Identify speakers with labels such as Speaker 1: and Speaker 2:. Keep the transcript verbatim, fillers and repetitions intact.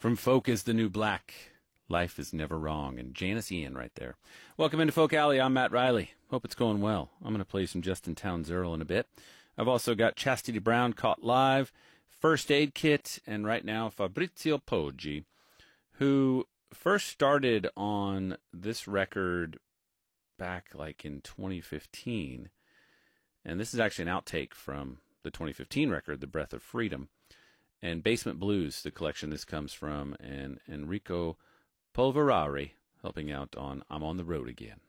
Speaker 1: From Folk is the New Black, Life is Never Wrong, and Janice Ian right there. Welcome into Folk Alley. I'm Matt Riley. Hope it's going well. I'm going to play some Justin Townes Earl in a bit. I've also got Chastity Brown caught live, First Aid Kit, and right now Fabrizio Poggi, who first started on this record back like in twenty fifteen. And this is actually an outtake from the twenty fifteen record, The Breath of Freedom. And Basement Blues, the collection this comes from, and Enrico Polverari helping out on I'm on the Road Again.